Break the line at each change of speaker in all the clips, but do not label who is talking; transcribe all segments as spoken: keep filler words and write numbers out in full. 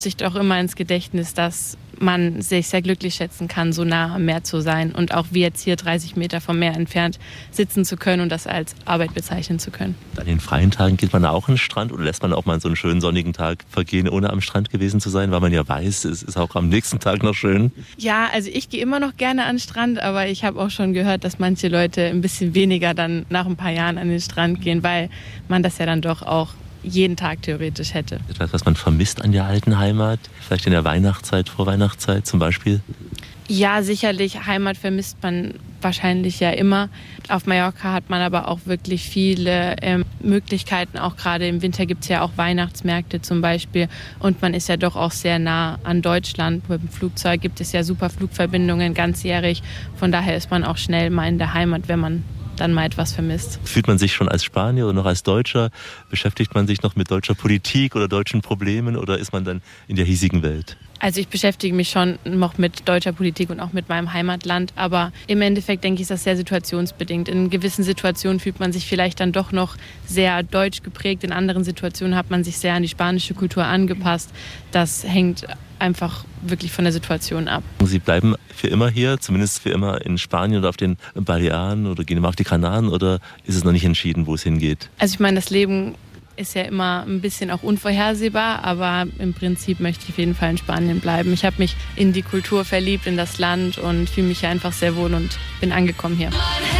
sich doch immer ins Gedächtnis, dass man sich sehr glücklich schätzen kann, so nah am Meer zu sein und auch wie jetzt hier dreißig Meter vom Meer entfernt sitzen zu können und das als Arbeit bezeichnen zu können.
An den freien Tagen geht man auch an den Strand oder lässt man auch mal so einen schönen sonnigen Tag vergehen, ohne am Strand gewesen zu sein, weil man ja weiß, es ist auch am nächsten Tag noch schön?
Ja, also ich gehe immer noch gerne an den Strand, aber ich habe auch schon gehört, dass manche Leute ein bisschen weniger dann nach ein paar Jahren an den Strand gehen, weil man das ja dann doch auch jeden Tag theoretisch hätte.
Etwas, was man vermisst an der alten Heimat? Vielleicht in der Weihnachtszeit, Vorweihnachtszeit zum Beispiel?
Ja, sicherlich. Heimat vermisst man wahrscheinlich ja immer. Auf Mallorca hat man aber auch wirklich viele ähm, Möglichkeiten. Auch gerade im Winter gibt es ja auch Weihnachtsmärkte zum Beispiel. Und man ist ja doch auch sehr nah an Deutschland. Mit dem Flugzeug gibt es ja super Flugverbindungen ganzjährig. Von daher ist man auch schnell mal in der Heimat, wenn man dann mal etwas vermisst.
Fühlt man sich schon als Spanier oder noch als Deutscher? Beschäftigt man sich noch mit deutscher Politik oder deutschen Problemen oder ist man dann in der hiesigen Welt?
Also ich beschäftige mich schon noch mit deutscher Politik und auch mit meinem Heimatland, aber im Endeffekt denke ich, ist das sehr situationsbedingt. In gewissen Situationen fühlt man sich vielleicht dann doch noch sehr deutsch geprägt, in anderen Situationen hat man sich sehr an die spanische Kultur angepasst. Das hängt einfach wirklich von der Situation ab.
Sie bleiben für immer hier, zumindest für immer in Spanien oder auf den Balearen oder gehen immer auf die Kanaren oder ist es noch nicht entschieden, wo es hingeht?
Also ich meine, das Leben ist ja immer ein bisschen auch unvorhersehbar, aber im Prinzip möchte ich auf jeden Fall in Spanien bleiben. Ich habe mich in die Kultur verliebt, in das Land und fühle mich hier einfach sehr wohl und bin angekommen hier.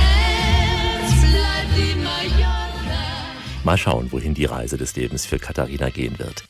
Mal schauen, wohin die Reise des Lebens für Katharina gehen wird.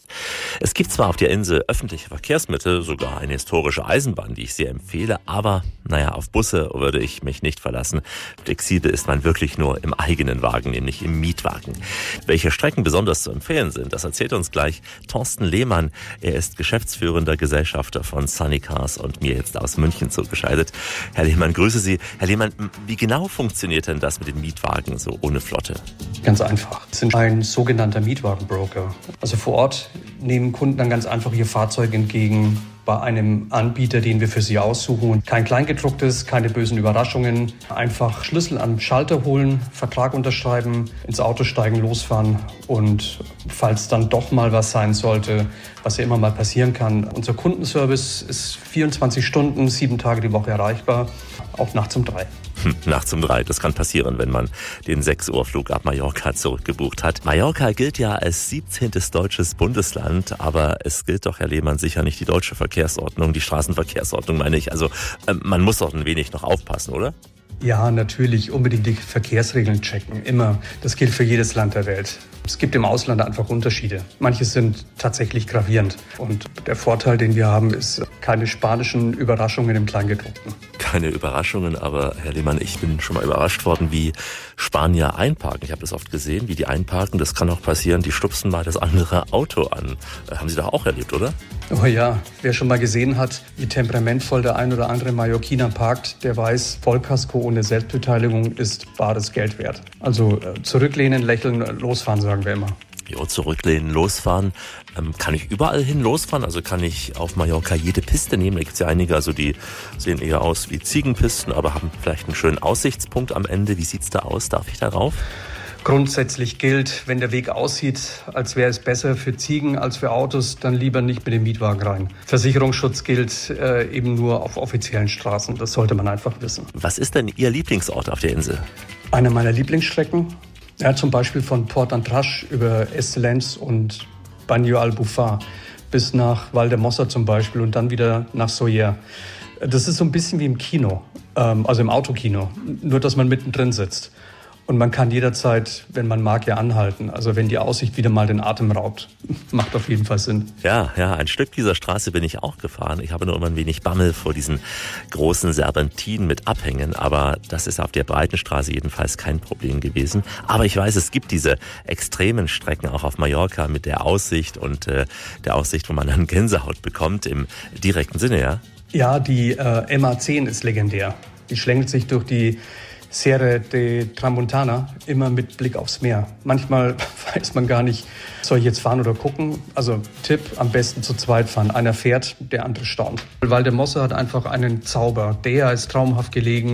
Es gibt zwar auf der Insel öffentliche Verkehrsmittel, sogar eine historische Eisenbahn, die ich sehr empfehle, aber naja, auf Busse würde ich mich nicht verlassen. Flexibel ist man wirklich nur im eigenen Wagen, nämlich im Mietwagen. Welche Strecken besonders zu empfehlen sind, das erzählt uns gleich Thorsten Lehmann. Er ist geschäftsführender Gesellschafter von Sunny Cars und mir jetzt aus München zugeschaltet. Herr Lehmann, grüße Sie. Herr Lehmann, wie genau funktioniert denn das mit den Mietwagen so ohne Flotte?
Ganz einfach. Es sind ein sogenannter Mietwagenbroker. Also vor Ort nehmen Kunden dann ganz einfach ihr Fahrzeug entgegen bei einem Anbieter, den wir für sie aussuchen. Kein Kleingedrucktes, keine bösen Überraschungen. Einfach Schlüssel am Schalter holen, Vertrag unterschreiben, ins Auto steigen, losfahren. Und falls dann doch mal was sein sollte, was ja immer mal passieren kann, unser Kundenservice ist vierundzwanzig Stunden, sieben Tage die Woche erreichbar, auch nachts um drei.
Hm, nachts um drei, das kann passieren, wenn man den sechs Uhr Flug ab Mallorca zurückgebucht hat. Mallorca gilt ja als siebzehntes deutsches Bundesland, aber es gilt doch, Herr Lehmann, sicher nicht die deutsche Verkehrsordnung, die Straßenverkehrsordnung meine ich. Also äh, man muss doch ein wenig noch aufpassen, oder?
Ja, natürlich, unbedingt die Verkehrsregeln checken, immer. Das gilt für jedes Land der Welt. Es gibt im Ausland einfach Unterschiede. Manche sind tatsächlich gravierend. Und der Vorteil, den wir haben, ist keine spanischen Überraschungen im Kleingedruckten.
Keine Überraschungen, aber Herr Lehmann, ich bin schon mal überrascht worden, wie Spanier einparken. Ich habe das oft gesehen, wie die einparken. Das kann auch passieren, die stupsen mal das andere Auto an. Haben Sie doch auch erlebt, oder?
Oh ja, wer schon mal gesehen hat, wie temperamentvoll der ein oder andere Mallorquiner parkt, der weiß, Vollkasko ohne Selbstbeteiligung ist bares Geld wert. Also äh, zurücklehnen, lächeln, losfahren, sagen wir immer.
Jo, zurücklehnen, losfahren. Ähm, kann ich überall hin losfahren? Also kann ich auf Mallorca jede Piste nehmen? Da gibt es ja einige, also die sehen eher aus wie Ziegenpisten, aber haben vielleicht einen schönen Aussichtspunkt am Ende. Wie sieht's da aus? Darf ich da rauf?
Grundsätzlich gilt, wenn der Weg aussieht, als wäre es besser für Ziegen als für Autos, dann lieber nicht mit dem Mietwagen rein. Versicherungsschutz gilt äh, eben nur auf offiziellen Straßen. Das sollte man einfach wissen.
Was ist denn Ihr Lieblingsort auf der Insel?
Eine meiner Lieblingsstrecken, ja, zum Beispiel von Port Antras über Estellens und Baño Albufar bis nach Valdemossa zum Beispiel und dann wieder nach Sóller. Das ist so ein bisschen wie im Kino, ähm, also im Autokino, nur dass man mittendrin sitzt. Und man kann jederzeit, wenn man mag, ja anhalten. Also wenn die Aussicht wieder mal den Atem raubt. Macht auf jeden Fall Sinn.
Ja, ja, ein Stück dieser Straße bin ich auch gefahren. Ich habe nur immer ein wenig Bammel vor diesen großen Serpentinen mit Abhängen. Aber das ist auf der breiten Straße jedenfalls kein Problem gewesen. Aber ich weiß, es gibt diese extremen Strecken auch auf Mallorca mit der Aussicht und äh, der Aussicht, wo man dann Gänsehaut bekommt im direkten Sinne, ja?
Ja, die äh, M A zehn ist legendär. Die schlängelt sich durch die Sierra de Tramontana, immer mit Blick aufs Meer. Manchmal weiß man gar nicht, soll ich jetzt fahren oder gucken? Also Tipp, am besten zu zweit fahren. Einer fährt, der andere staunt. Valdemossa hat einfach einen Zauber. Der ist traumhaft gelegen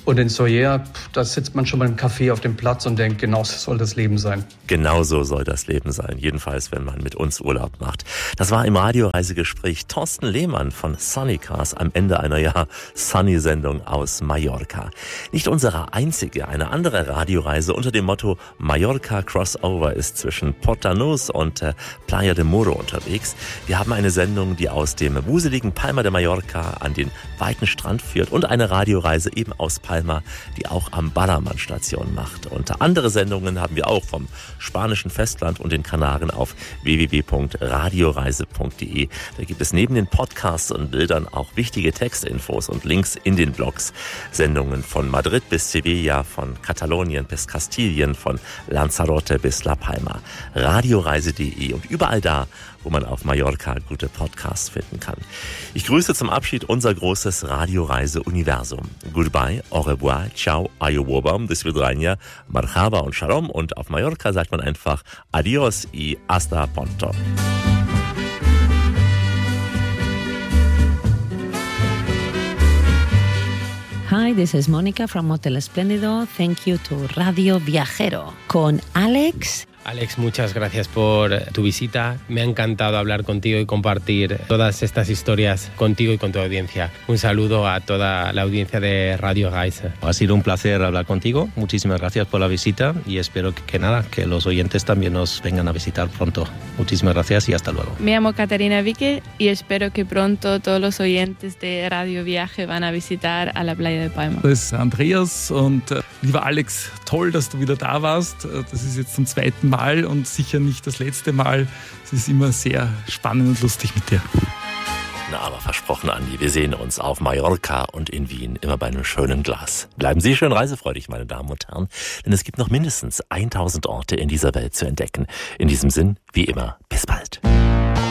Und in Sóller, da sitzt man schon mal im Café auf dem Platz und denkt, genau so soll das Leben sein.
Genau so soll das Leben sein, jedenfalls wenn man mit uns Urlaub macht. Das war im Radioreisegespräch Thorsten Lehmann von Sunny Cars am Ende einer ja Sunny-Sendung aus Mallorca. Nicht unsere einzige, eine andere Radioreise unter dem Motto Mallorca Crossover ist zwischen Portanus und äh, Playa de Muro unterwegs. Wir haben eine Sendung, die aus dem wuseligen Palma de Mallorca an den weiten Strand führt und eine Radioreise eben aus Palma, die auch am Ballermann-Station macht. Und andere Sendungen haben wir auch vom spanischen Festland und den Kanaren auf w w w punkt radioreise punkt d e. Da gibt es neben den Podcasts und Bildern auch wichtige Textinfos und Links in den Blogs. Sendungen von Madrid bis Sevilla, von Katalonien bis Kastilien, von Lanzarote bis La Palma. radioreise punkt d e und überall da, wo man auf Mallorca gute Podcasts finden kann. Ich grüße zum Abschied unser großes Radioreise-Universum. Goodbye, au revoir, ciao, ayobobam, des vidrania, marhaba und shalom. Und auf Mallorca sagt man einfach adios y hasta pronto.
Hi, this is Mónica from Hotel Espléndido. Thank you to Radio Viajero con Alex.
Alex, muchas gracias por tu visita. Me ha encantado hablar contigo y compartir todas estas historias contigo y con tu audiencia. Un saludo a toda la audiencia de Radio Reise.
Ha sido un placer hablar contigo. Muchísimas gracias por la visita y espero que, que nada, que los oyentes también nos vengan a visitar pronto. Muchísimas gracias y hasta luego.
Me llamo Katharina Wiecke y espero que pronto todos los oyentes de Radio Viaje van a visitar a la Playa de Palma.
Das ist Andreas und äh, lieber Alex, toll, dass du wieder da warst. Das ist jetzt zum zweiten Mal und sicher nicht das letzte Mal. Es ist immer sehr spannend und lustig mit dir.
Na, aber versprochen, Andi, wir sehen uns auf Mallorca und in Wien immer bei einem schönen Glas. Bleiben Sie schön reisefreudig, meine Damen und Herren, denn es gibt noch mindestens tausend Orte in dieser Welt zu entdecken. In diesem Sinn, wie immer, bis bald.